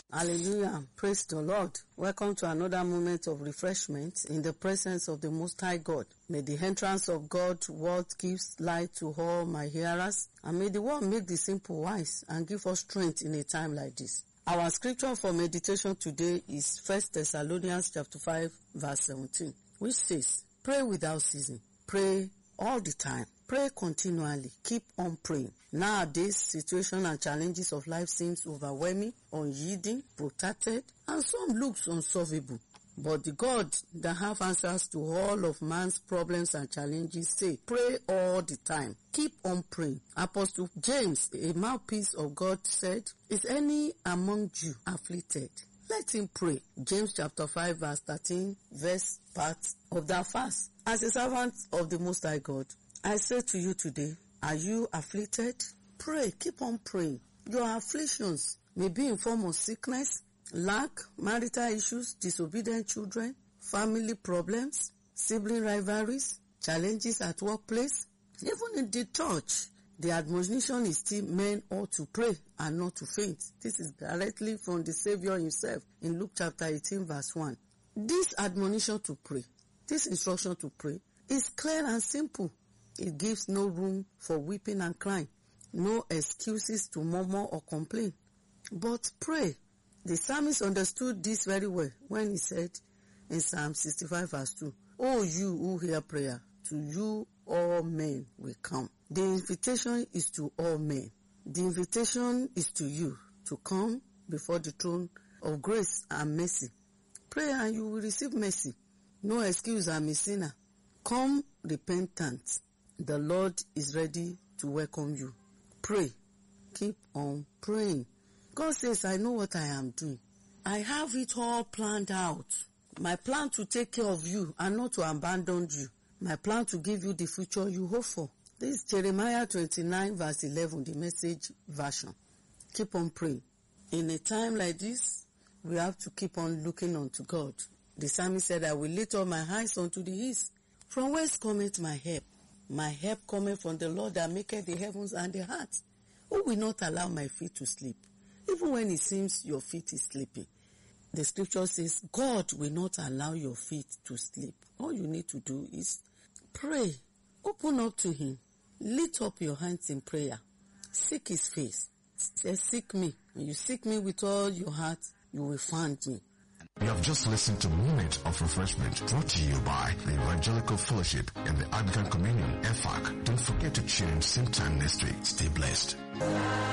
Hallelujah. Praise the Lord. Welcome to another moment of refreshment in the presence of the Most High God. May the entrance of God's word gives light to all my hearers, and may the word make the simple wise and give us strength in a time like this. Our scripture for meditation today is 1 Thessalonians chapter 5 verse 17, which says, "Pray without ceasing. Pray all the time. Pray continually. Keep on praying." Nowadays, situations and challenges of life seems overwhelming, unyielding, protracted, and some looks unsolvable. But the God that have answers to all of man's problems and challenges say, pray all the time. Keep on praying. Apostle James, a mouthpiece of God, said, "Is any among you afflicted? Let him pray." James chapter 5 verse 13, verse part of that verse. As a servant of the Most High God, I say to you today, are you afflicted? Pray, keep on praying. Your afflictions may be in form of sickness, lack, marital issues, disobedient children, family problems, sibling rivalries, challenges at workplace. Even in the church, the admonition is still men ought to pray and not to faint. This is directly from the Savior himself in Luke chapter 18 verse 1. This admonition to pray, this instruction to pray is clear and simple. It gives no room for weeping and crying, no excuses to murmur or complain. But pray. The psalmist understood this very well when he said in Psalm 65 verse 2, "O you who hear prayer, to you all men will come." The invitation is to all men. The invitation is to you to come before the throne of grace and mercy. Pray and you will receive mercy. No excuse, I'm a sinner. Come repentant. The Lord is ready to welcome you. Pray. Keep on praying. God says, I know what I am doing. I have it all planned out. My plan to take care of you and not to abandon you. My plan to give you the future you hope for. This is Jeremiah 29 verse 11, the Message version. Keep on praying. In a time like this, we have to keep on looking unto God. The psalmist said, I will lift up my eyes unto the east. From whence cometh my help? My help cometh from the Lord that maketh the heavens and the earth. Who will not allow my feet to sleep? Even when it seems your feet is sleeping. The scripture says, God will not allow your feet to sleep. All you need to do is pray. Open up to him. Lift up your hands in prayer. Seek his face. Say, seek me. When you seek me with all your heart, you will find me. You have just listened to Moment of Refreshment brought to you by the Evangelical Fellowship and the Anglican Communion, EFAC. Don't forget to tune in same time next week. Stay blessed.